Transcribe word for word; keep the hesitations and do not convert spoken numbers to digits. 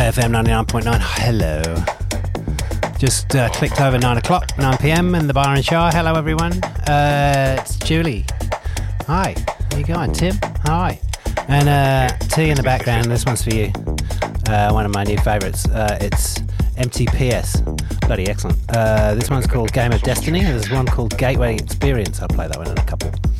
F M ninety-nine point nine. Hello. Just uh, clicked over nine o'clock, nine p.m. in the bar and shower. Hello, everyone. Uh, it's Julie. Hi. How you going, Tim? Hi. And uh, T in the background. This one's for you. Uh, one of my new favourites. Uh, it's M T P S. Bloody excellent. Uh, this one's called Game of Destiny. There's one called Gateway Experience. I'll play that one in a couple.